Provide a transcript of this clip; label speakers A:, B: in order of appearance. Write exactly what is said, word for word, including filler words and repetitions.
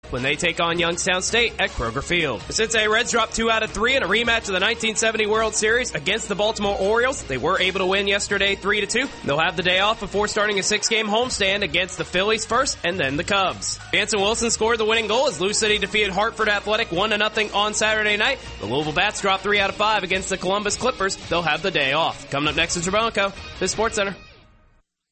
A: when they take on Youngstown State at Kroger Field. The Cincinnati Reds dropped two out of three in a rematch of the nineteen seventy World Series against the Baltimore Orioles. They were able to win yesterday three to two. They'll have the day off before starting a six-game homestand against the Phillies first and then the Cubs. Jansen Wilson scored the winning goal as Lou City defeated Hartford Athletic one to nothing on Saturday night. The Louisville Bats dropped three out of five against the Columbus Clippers. They'll have the day off. Coming up next in Trabuco, the Sports Center.